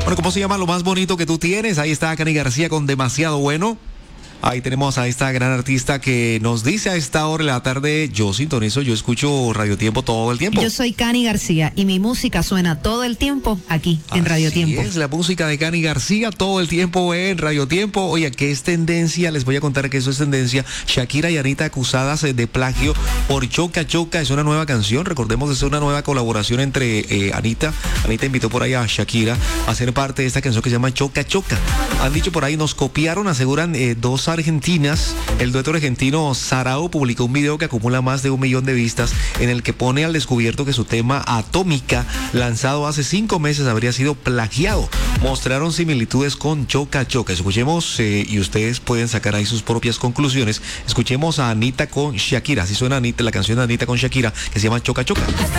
Bueno, ¿cómo se llama lo más bonito que tú tienes? Ahí está Cani García con Demasiado Bueno. Ahí tenemos a esta gran artista que nos dice a esta hora de la tarde: yo sintonizo, yo escucho Radio Tiempo todo el tiempo. Yo soy Cani García y mi música suena todo el tiempo aquí en Radio Tiempo. Es la música de Cani García todo el tiempo en Radio Tiempo. Oye, ¿qué es tendencia? Les voy a contar que eso es tendencia. Shakira y Anita acusadas de plagio por Choca Choca. Es una nueva canción. Recordemos que es una nueva colaboración entre Anita. Anita invitó por ahí a Shakira a ser parte de esta canción que se llama Choca Choca. Han dicho por ahí, nos copiaron, aseguran dos argentinas. El dueto argentino Sarao publicó un video que acumula más de 1 millón de vistas, en el que pone al descubierto que su tema Atómica, lanzado hace 5 meses, habría sido plagiado. Mostraron similitudes con Choca Choca. Escuchemos y ustedes pueden sacar ahí sus propias conclusiones. Escuchemos a Anita con Shakira. Así suena Anita, la canción de Anita con Shakira, que se llama Choca Choca.